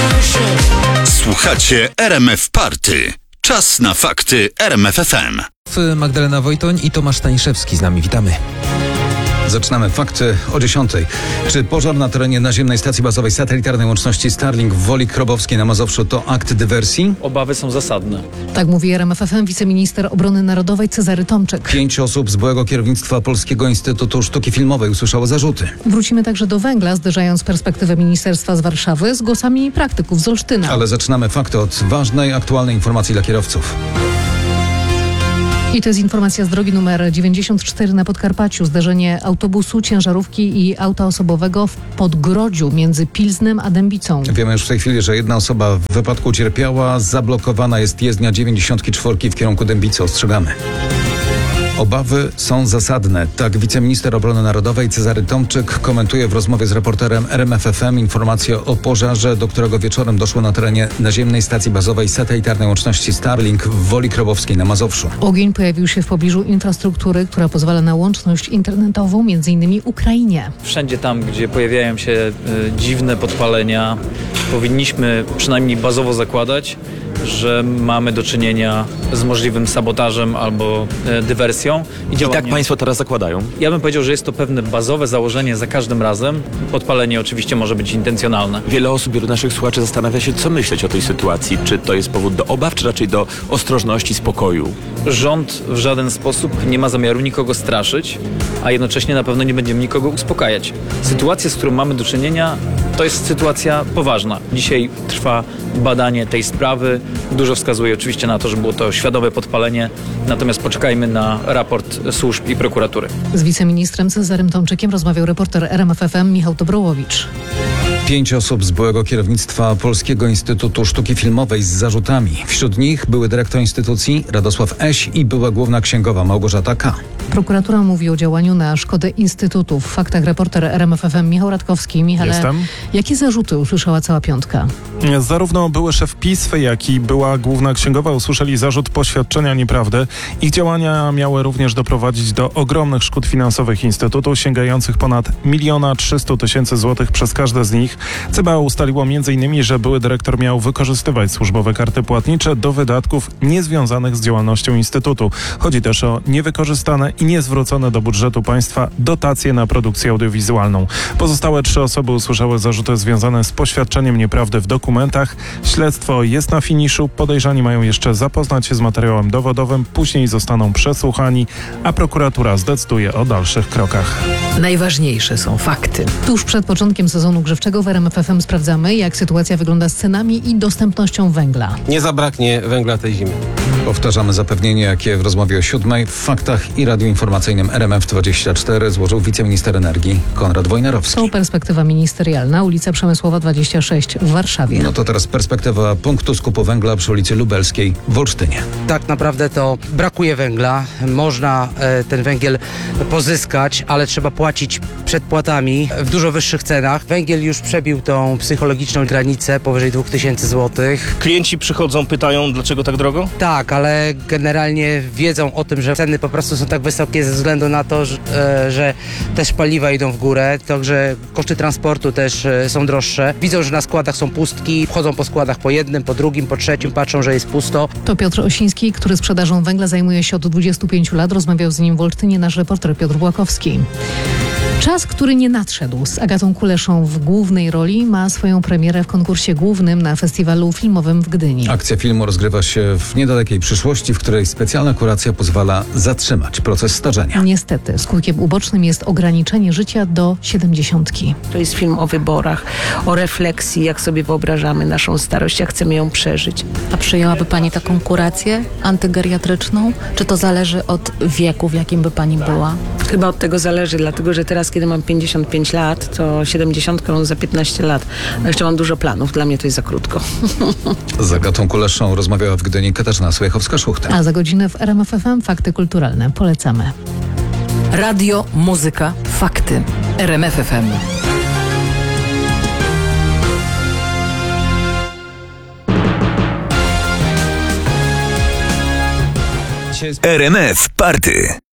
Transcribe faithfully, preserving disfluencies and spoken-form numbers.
Słuchacie R M F Party. Czas na fakty R M F F M. Magdalena Wojtoń i Tomasz Staniszewski z nami. Witamy. Zaczynamy fakty o dziesiątej. Czy pożar na terenie naziemnej stacji bazowej satelitarnej łączności Starlink w Woli Krobowskiej na Mazowszu to akt dywersji? Obawy są zasadne. Tak mówi R M F F M wiceminister obrony narodowej Cezary Tomczyk. Pięć osób z byłego kierownictwa Polskiego Instytutu Sztuki Filmowej usłyszało zarzuty. Wrócimy także do węgla, zderzając perspektywę ministerstwa z Warszawy z głosami praktyków z Olsztyna. Ale zaczynamy fakty od ważnej, aktualnej informacji dla kierowców. I to jest informacja z drogi numer dziewięćdziesiąt cztery na Podkarpaciu. Zderzenie autobusu, ciężarówki i auta osobowego w Podgrodziu między Pilznem a Dębicą. Wiemy już w tej chwili, że jedna osoba w wypadku ucierpiała. Zablokowana jest jezdnia dziewięćdziesiąt cztery w kierunku Dębicy. Ostrzegamy. Obawy są zasadne. Tak wiceminister obrony narodowej Cezary Tomczyk komentuje w rozmowie z reporterem R M F F M informację o pożarze, do którego wieczorem doszło na terenie naziemnej stacji bazowej satelitarnej łączności Starlink w Woli Krobowskiej na Mazowszu. Ogień pojawił się w pobliżu infrastruktury, która pozwala na łączność internetową, między innymi Ukrainie. Wszędzie tam, gdzie pojawiają się y, dziwne podpalenia, powinniśmy przynajmniej bazowo zakładać, że mamy do czynienia z możliwym sabotażem albo e, dywersją. I, I tak państwo teraz zakładają? Ja bym powiedział, że jest to pewne bazowe założenie za każdym razem. Podpalenie oczywiście może być intencjonalne. Wiele osób, wielu naszych słuchaczy zastanawia się, co myśleć o tej sytuacji. Czy to jest powód do obaw, czy raczej do ostrożności, spokoju? Rząd w żaden sposób nie ma zamiaru nikogo straszyć, a jednocześnie na pewno nie będziemy nikogo uspokajać. Sytuacja, z którą mamy do czynienia, to jest sytuacja poważna. Dzisiaj trwa badanie tej sprawy. Dużo wskazuje oczywiście na to, że było to świadome podpalenie, natomiast poczekajmy na raport służb i prokuratury. Z wiceministrem Cezarym Tomczykiem rozmawiał reporter R M F F M Michał Dobrołowicz. Pięć osób z byłego kierownictwa Polskiego Instytutu Sztuki Filmowej z zarzutami. Wśród nich były dyrektor instytucji Radosław Eś i była główna księgowa Małgorzata K. Prokuratura mówi o działaniu na szkodę Instytutu. W faktach reporter R M F F M Michał Radkowski. Michale, Jestem. Jakie zarzuty usłyszała cała piątka? Zarówno były szef P I S, jak i była główna księgowa usłyszeli zarzut poświadczenia nieprawdy. Ich działania miały również doprowadzić do ogromnych szkód finansowych Instytutu, sięgających ponad miliona trzystu tysięcy złotych przez każde z nich. C B A ustaliło między innymi, że były dyrektor miał wykorzystywać służbowe karty płatnicze do wydatków niezwiązanych z działalnością Instytutu. Chodzi też o niewykorzystane i niezwrócone do budżetu państwa dotacje na produkcję audiowizualną. Pozostałe trzy osoby usłyszały zarzuty związane z poświadczeniem nieprawdy w dokumentach. Śledztwo jest na finiszu. Podejrzani mają jeszcze zapoznać się z materiałem dowodowym, później zostaną przesłuchani, a prokuratura zdecyduje o dalszych krokach. Najważniejsze są fakty. Tuż przed początkiem sezonu grzewczego w R M F F M sprawdzamy, jak sytuacja wygląda z cenami i dostępnością węgla. Nie zabraknie węgla tej zimy. Powtarzamy zapewnienie, jakie w rozmowie o siódmej w faktach i radiu informacyjnym R M F dwadzieścia cztery złożył wiceminister energii Konrad Wojnarowski. To perspektywa ministerialna, ulica Przemysłowa dwadzieścia sześć w Warszawie. No to teraz perspektywa punktu skupu węgla przy ulicy Lubelskiej w Olsztynie. Tak naprawdę to brakuje węgla. Można e, ten węgiel pozyskać, ale trzeba płacić przedpłatami w dużo wyższych cenach. Węgiel już przebił tą psychologiczną granicę powyżej dwa tysiące złotych. Klienci przychodzą, pytają, dlaczego tak drogo? Tak, ale generalnie wiedzą o tym, że ceny po prostu są tak wysokie ze względu na to, że, e, że też paliwa idą w górę, także koszty transportu też e, są droższe. Widzą, że na składach są pustki, wchodzą po składach po jednym, po drugim, po trzecim, patrzą, że jest pusto. To Piotr Osiński, który sprzedażą węgla zajmuje się od dwudziestu pięciu lat. Rozmawiał z nim w Olsztynie nasz reporter Piotr Błakowski. Czas, który nie nadszedł, z Agatą Kuleszą w głównej roli, ma swoją premierę w konkursie głównym na festiwalu filmowym w Gdyni. Akcja filmu rozgrywa się w niedalekiej przyszłości, w której specjalna kuracja pozwala zatrzymać proces starzenia. Niestety, skutkiem ubocznym jest ograniczenie życia do siedemdziesiątki. To jest film o wyborach, o refleksji, jak sobie wyobrażamy naszą starość, jak chcemy ją przeżyć. A przyjęłaby Pani taką kurację antygeriatryczną? Czy to zależy od wieku, w jakim by Pani była? Chyba od tego zależy, dlatego że teraz, kiedy mam pięćdziesiąt pięć lat, to siedemdziesiątkę za piętnaście lat. A jeszcze mam dużo planów, dla mnie to jest za krótko. Z Agatą Kuleszą rozmawiała w Gdyni Katarzyna Słejchowska-Szuchta. A za godzinę w R M F F M fakty kulturalne. Polecamy. Radio, muzyka, fakty. R M F F M. R M F Party.